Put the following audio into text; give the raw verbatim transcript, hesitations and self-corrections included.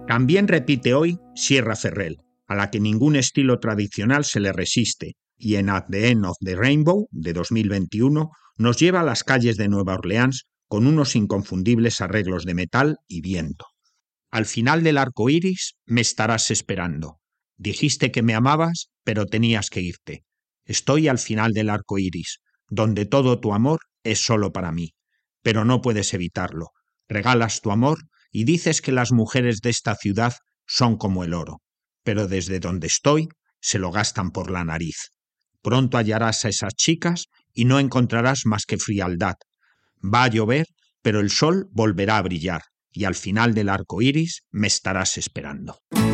También repite hoy Sierra Ferrell, a la que ningún estilo tradicional se le resiste, y en At the End of the Rainbow, de dos mil veintiuno, nos lleva a las calles de Nueva Orleans con unos inconfundibles arreglos de metal y viento. Al final del arco iris me estarás esperando. Dijiste que me amabas, pero tenías que irte. Estoy al final del arco iris, donde todo tu amor es solo para mí. Pero no puedes evitarlo. Regalas tu amor y dices que las mujeres de esta ciudad son como el oro. Pero desde donde estoy, se lo gastan por la nariz. Pronto hallarás a esas chicas y no encontrarás más que frialdad. Va a llover, pero el sol volverá a brillar, y al final del arco iris me estarás esperando.